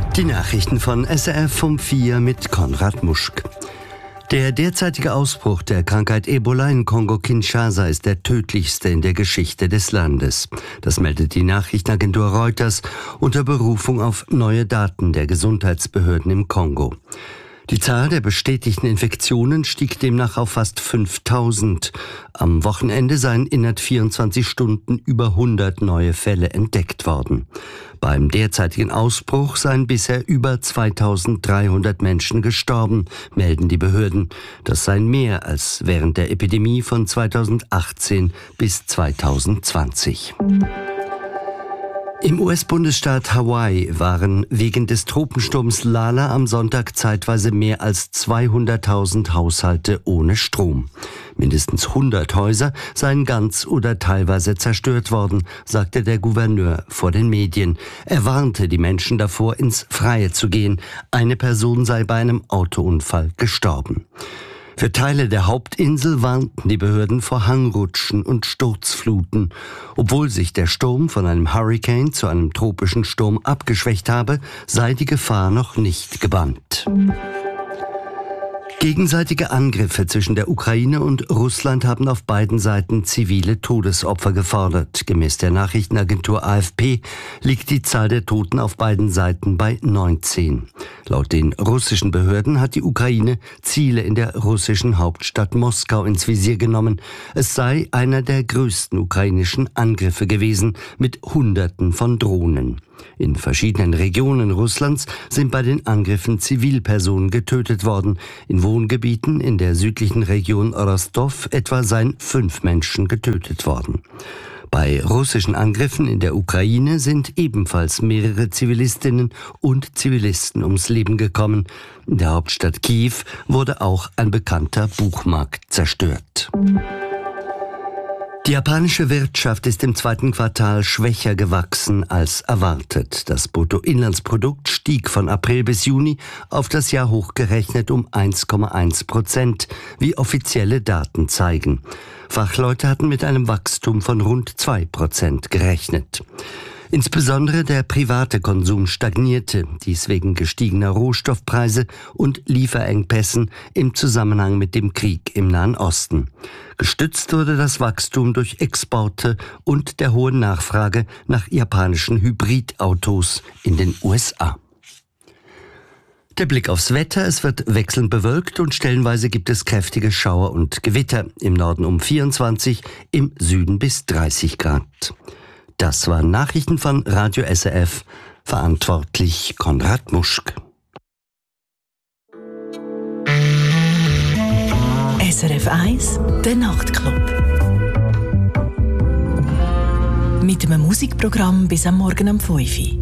Die Nachrichten von SRF um 4 mit Konrad Muschk. Der derzeitige Ausbruch der Krankheit Ebola in Kongo-Kinshasa ist der tödlichste in der Geschichte des Landes. Das meldet die Nachrichtenagentur Reuters unter Berufung auf neue Daten der Gesundheitsbehörden im Kongo. Die Zahl der bestätigten Infektionen stieg demnach auf fast 5000. Am Wochenende seien innerhalb 24 Stunden über 100 neue Fälle entdeckt worden. Beim derzeitigen Ausbruch seien bisher über 2300 Menschen gestorben, melden die Behörden. Das seien mehr als während der Epidemie von 2018 bis 2020. Im US-Bundesstaat Hawaii waren wegen des Tropensturms Lala am Sonntag zeitweise mehr als 200.000 Haushalte ohne Strom. Mindestens 100 Häuser seien ganz oder teilweise zerstört worden, sagte der Gouverneur vor den Medien. Er warnte die Menschen davor, ins Freie zu gehen. Eine Person sei bei einem Autounfall gestorben. Für Teile der Hauptinsel warnten die Behörden vor Hangrutschen und Sturzfluten. Obwohl sich der Sturm von einem Hurrikan zu einem tropischen Sturm abgeschwächt habe, sei die Gefahr noch nicht gebannt. Gegenseitige Angriffe zwischen der Ukraine und Russland haben auf beiden Seiten zivile Todesopfer gefordert. Gemäß der Nachrichtenagentur AFP liegt die Zahl der Toten auf beiden Seiten bei 19. Laut den russischen Behörden hat die Ukraine Ziele in der russischen Hauptstadt Moskau ins Visier genommen. Es sei einer der größten ukrainischen Angriffe gewesen mit Hunderten von Drohnen. In verschiedenen Regionen Russlands sind bei den Angriffen Zivilpersonen getötet worden. In Wohngebieten in der südlichen Region Rostov etwa seien 5 Menschen getötet worden. Bei russischen Angriffen in der Ukraine sind ebenfalls mehrere Zivilistinnen und Zivilisten ums Leben gekommen. In der Hauptstadt Kiew wurde auch ein bekannter Buchmarkt zerstört. Die japanische Wirtschaft ist im zweiten Quartal schwächer gewachsen als erwartet. Das Bruttoinlandsprodukt stieg von April bis Juni auf das Jahr hochgerechnet um 1,1%, wie offizielle Daten zeigen. Fachleute hatten mit einem Wachstum von rund 2% gerechnet. Insbesondere der private Konsum stagnierte, dies wegen gestiegener Rohstoffpreise und Lieferengpässen im Zusammenhang mit dem Krieg im Nahen Osten. Gestützt wurde das Wachstum durch Exporte und der hohen Nachfrage nach japanischen Hybridautos in den USA. Der Blick aufs Wetter: Es wird wechselnd bewölkt und stellenweise gibt es kräftige Schauer und Gewitter. Im Norden um 24, im Süden bis 30 Grad. Das waren Nachrichten von Radio SRF, verantwortlich Konrad Muschk. SRF 1, der Nachtclub. Mit einem Musikprogramm bis am Morgen um 5 Uhr.